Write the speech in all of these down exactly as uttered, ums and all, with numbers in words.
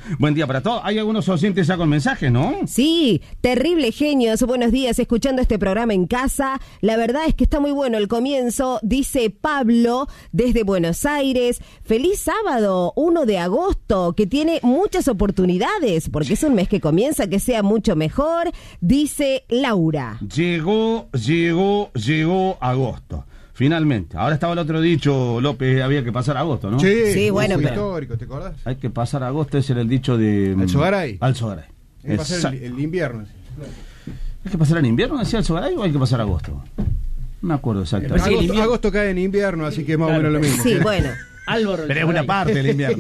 Buen día para todos. Hay algunos oyentes ya con mensajes, ¿no? Sí, terrible genios. Buenos días, escuchando este programa en casa. La verdad es que está muy bueno el comienzo, dice Pablo desde Buenos Aires. Feliz sábado, uno de agosto, que tiene muchas oportunidades, porque es un mes que comienza, que sea mucho mejor, dice Laura. Llegó, llegó, llegó agosto. Finalmente. Ahora estaba el otro dicho, López, había que pasar agosto, ¿no? Sí, sí, bueno, pero... histórico, ¿te acordás? Hay que pasar agosto, ese era el dicho de... Alzogaray. Alzogaray. Hay que pasar el, el invierno. Sí. ¿Hay que pasar el invierno, decía Alzogaray, o hay que pasar agosto? No me acuerdo exactamente. Agosto, sí, agosto cae en invierno, así que es más o menos lo mismo. Sí, bueno. Álvaro, pero es una parte del invierno.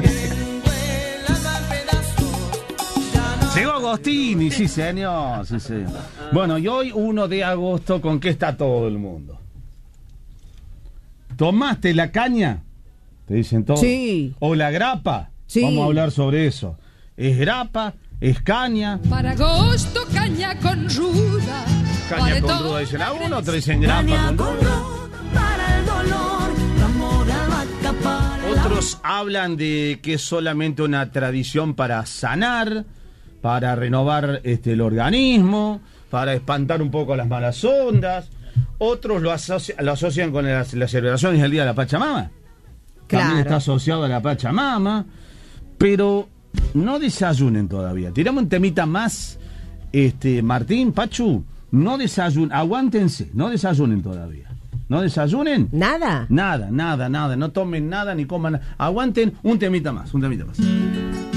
Llegó Agostini, sí señor, sí, sí. Bueno, y hoy uno de agosto, ¿con qué está todo el mundo? ¿Tomaste la caña? Te dicen todo. Sí. ¿O la grapa? Sí. Vamos a hablar sobre eso. ¿Es grapa? ¿Es caña? Para agosto, caña con ruda. Caña con ruda dicen a uno, otros dicen grapa con ruda. Para el dolor, la moral vaca para Otros hablan de que es solamente una tradición para sanar, para renovar este, el organismo, para espantar un poco las malas ondas. Otros lo, asocia, lo asocian con las, las celebraciones del Día de la Pachamama. Claro. También está asociado a la Pachamama. Pero no desayunen todavía. Tiramos un temita más, este, Martín, Pachu. No desayunen, aguántense, no desayunen todavía. ¿No desayunen? ¿Nada? Nada, nada, nada. No tomen nada ni coman nada. Aguanten un temita más, un temita más.